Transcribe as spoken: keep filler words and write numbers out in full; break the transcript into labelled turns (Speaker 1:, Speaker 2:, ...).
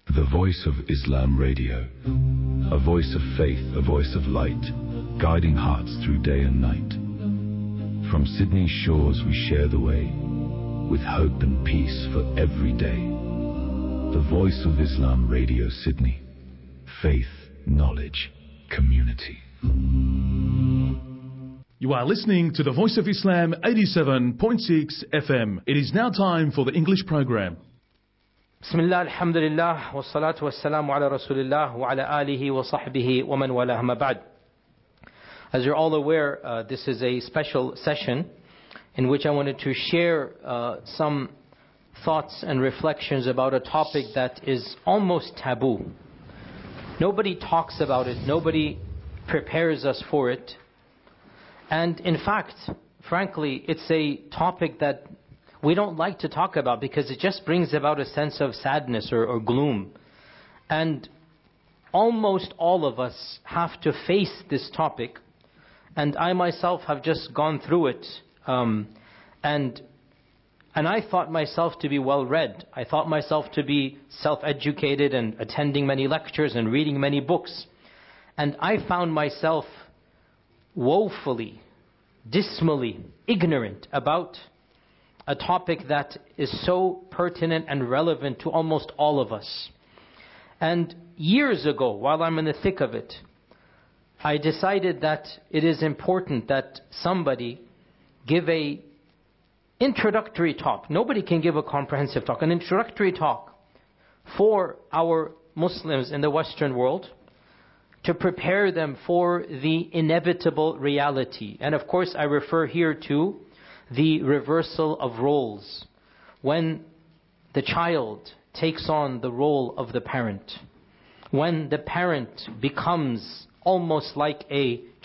Speaker 1: The Voice of Islam Radio. A voice of faith, a voice of light, guiding hearts through day and night. From Sydney's shores we share the way, with hope and peace for every day. The Voice of Islam Radio Sydney. Faith, knowledge, community.
Speaker 2: You are listening to the Voice of Islam eighty-seven point six F M. It is now time for the English program.
Speaker 3: Bismillah, alhamdulillah, wa salatu wa salamu ala rasulillah wa ala alihi wa sahbihi wa man walah ma ba'd. As you're all aware, uh, this is a special session in which I wanted to share uh, some thoughts and reflections about a topic that is almost taboo. Nobody talks about it, nobody prepares us for it. And in fact, frankly, it's a topic that we don't like to talk about because it just brings about a sense of sadness or, or gloom. And almost all of us have to face this topic. And I myself have just gone through it. Um, and and I thought myself to be well read. I thought myself to be self-educated and attending many lectures and reading many books. And I found myself woefully, dismally ignorant about a topic that is so pertinent and relevant to almost all of us. And years ago, while I'm in the thick of it, I decided that it is important that somebody give a introductory talk. Nobody can give a comprehensive talk. An introductory talk for our Muslims in the Western world to prepare them for the inevitable reality. And of course, I refer here to the reversal of roles. When the child takes on the role of the parent. When the parent becomes almost like a